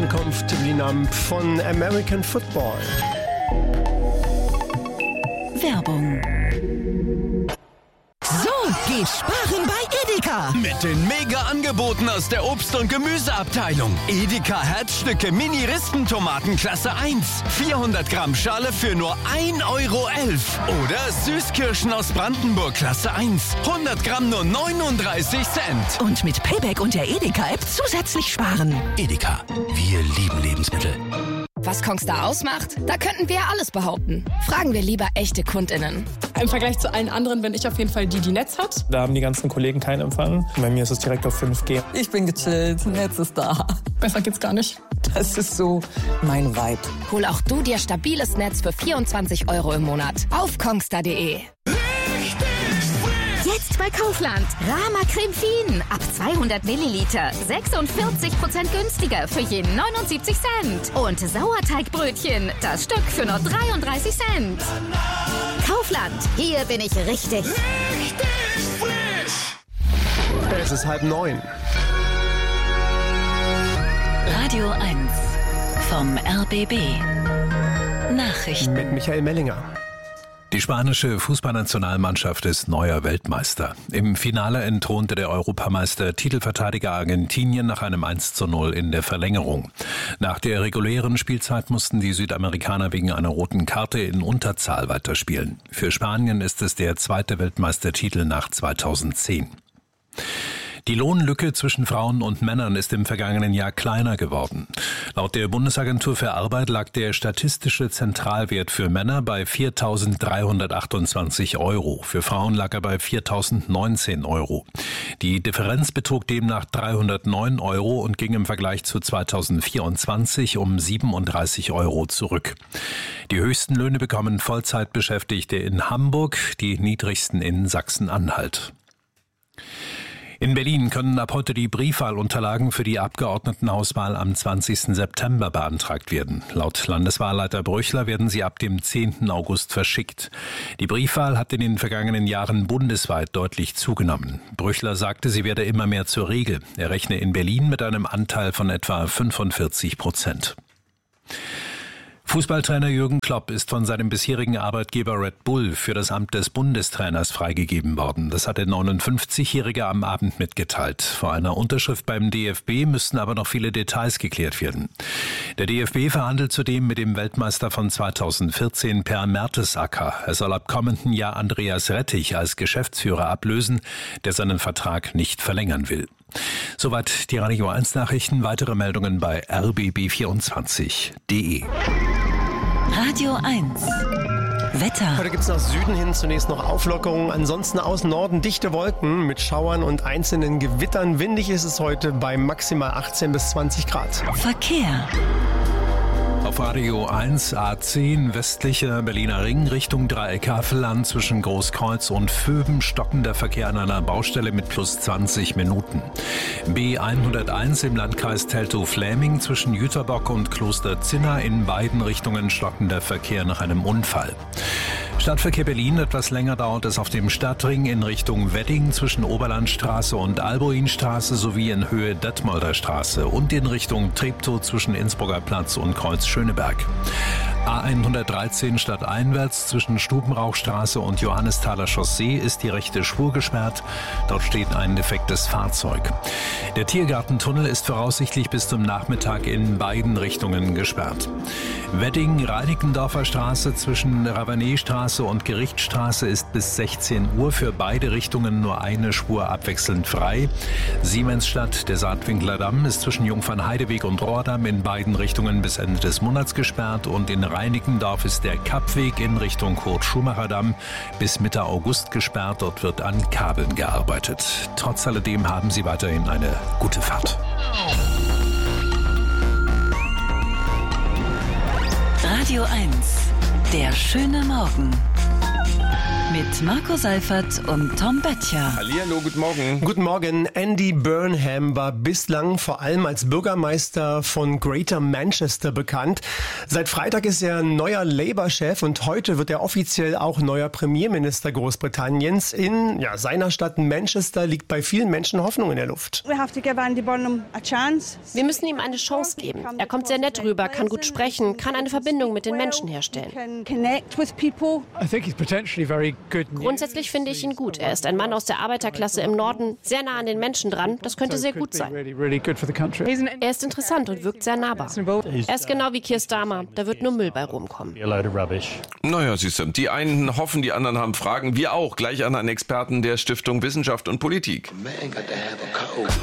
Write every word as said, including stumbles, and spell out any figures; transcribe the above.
Ankunft Winamp von American Football. Werbung. So geht sparen bei Edeka. Mit den Mega-Angeboten aus der Obst- und Gemüseabteilung. Edeka Herzstücke Mini-Rispentomaten Klasse eins. vierhundert Gramm Schale für nur ein Euro elf. Oder Süßkirschen aus Brandenburg Klasse eins. hundert Gramm nur neununddreißig Cent. Und mit Payback und der Edeka-App zusätzlich sparen. Edeka, wir lieben Lebensmittel. Was Kongstar ausmacht? Da könnten wir alles behaupten. Fragen wir lieber echte KundInnen. Im Vergleich zu allen anderen bin ich auf jeden Fall die, die Netz hat. Da haben die ganzen Kollegen keinen Empfang. Bei mir ist es direkt auf fünf G. Ich bin gechillt, Netz ist da. Besser geht's gar nicht. Das ist so mein Vibe. Hol auch du dir stabiles Netz für vierundzwanzig Euro im Monat auf kongstar punkt de. Jetzt bei Kaufland. Rama Creme Fien. Ab zweihundert Milliliter. sechsundvierzig Prozent günstiger für jeden neunundsiebzig Cent. Und Sauerteigbrötchen. Das Stück für nur dreiunddreißig Cent. Kaufland. Hier bin ich richtig. Richtig frisch. Es ist halb neun. Radio eins vom R B B. Nachrichten. Mit Michael Mellinger. Die spanische Fußballnationalmannschaft ist neuer Weltmeister. Im Finale entthronte der Europameister Titelverteidiger Argentinien nach einem eins zu null in der Verlängerung. Nach der regulären Spielzeit mussten die Südamerikaner wegen einer roten Karte in Unterzahl weiterspielen. Für Spanien ist es der zweite Weltmeistertitel nach zweitausendzehn. Die Lohnlücke zwischen Frauen und Männern ist im vergangenen Jahr kleiner geworden. Laut der Bundesagentur für Arbeit lag der statistische Zentralwert für Männer bei viertausenddreihundertachtundzwanzig Euro. Für Frauen lag er bei viertausendneunzehn Euro. Die Differenz betrug demnach dreihundertneun Euro und ging im Vergleich zu zweitausendvierundzwanzig um siebenunddreißig Euro zurück. Die höchsten Löhne bekommen Vollzeitbeschäftigte in Hamburg, die niedrigsten in Sachsen-Anhalt. In Berlin können ab heute die Briefwahlunterlagen für die Abgeordnetenhauswahl am zwanzigsten September beantragt werden. Laut Landeswahlleiter Brüchler werden sie ab dem zehnten August verschickt. Die Briefwahl hat in den vergangenen Jahren bundesweit deutlich zugenommen. Brüchler sagte, sie werde immer mehr zur Regel. Er rechne in Berlin mit einem Anteil von etwa fünfundvierzig Prozent. Fußballtrainer Jürgen Klopp ist von seinem bisherigen Arbeitgeber Red Bull für das Amt des Bundestrainers freigegeben worden. Das hat der neunundfünfzigjährige am Abend mitgeteilt. Vor einer Unterschrift beim D F B müssten aber noch viele Details geklärt werden. Der D F B verhandelt zudem mit dem Weltmeister von zweitausendvierzehn Per Mertesacker. Er soll ab kommenden Jahr Andreas Rettich als Geschäftsführer ablösen, der seinen Vertrag nicht verlängern will. Soweit die Radio eins Nachrichten. Weitere Meldungen bei r b b vierundzwanzig punkt de. Radio eins. Wetter. Heute gibt es nach Süden hin zunächst noch Auflockerungen. Ansonsten aus Norden dichte Wolken mit Schauern und einzelnen Gewittern. Windig ist es heute bei maximal achtzehn bis zwanzig Grad. Verkehr. Auf Radio eins A zehn westlicher Berliner Ring Richtung Dreieck Havelland zwischen Großkreuz und Vöben stockender Verkehr an einer Baustelle mit plus zwanzig Minuten. B hunderteins im Landkreis Teltow-Fläming zwischen Jüterbock und Kloster Zinna in beiden Richtungen stockender Verkehr nach einem Unfall. Stadtverkehr Berlin, etwas länger dauert es auf dem Stadtring in Richtung Wedding zwischen Oberlandstraße und Alboinstraße sowie in Höhe Detmolder Straße und in Richtung Treptow zwischen Innsbrucker Platz und Kreuz Schöneberg. A hundertdreizehn stadteinwärts zwischen Stubenrauchstraße und Johannesthaler Chaussee ist die rechte Spur gesperrt. Dort steht ein defektes Fahrzeug. Der Tiergartentunnel ist voraussichtlich bis zum Nachmittag in beiden Richtungen gesperrt. Wedding-Reinickendorfer Straße zwischen Ravanetstraße und Gerichtsstraße ist bis sechzehn Uhr für beide Richtungen nur eine Spur abwechselnd frei. Siemensstadt, der Saatwinkler Damm, ist zwischen Jungfernheideweg und Rohrdamm in beiden Richtungen bis Ende des Monats gesperrt und in Reinickendorf ist der Kappweg in Richtung Kurt-Schumacher-Damm bis Mitte August gesperrt. Dort wird an Kabeln gearbeitet. Trotz alledem haben Sie weiterhin eine gute Fahrt. Radio eins. Der schöne Morgen. Mit Marco Seifert und Tom Böttcher. Hallihallo, guten Morgen. Guten Morgen. Andy Burnham war bislang vor allem als Bürgermeister von Greater Manchester bekannt. Seit Freitag ist er neuer Labour-Chef und heute wird er offiziell auch neuer Premierminister Großbritanniens. In ja, seiner Stadt Manchester liegt bei vielen Menschen Hoffnung in der Luft. Wir müssen ihm eine Chance geben. Er kommt sehr nett rüber, kann gut sprechen, kann eine Verbindung mit den Menschen herstellen. Grundsätzlich finde ich ihn gut. Er ist ein Mann aus der Arbeiterklasse im Norden, sehr nah an den Menschen dran. Das könnte sehr gut sein. Er ist interessant und wirkt sehr nahbar. Er ist genau wie Keir Starmer. Da wird nur Müll bei rumkommen. Naja, siehst du, die einen hoffen, die anderen haben Fragen. Wir auch, gleich an einen Experten der Stiftung Wissenschaft und Politik.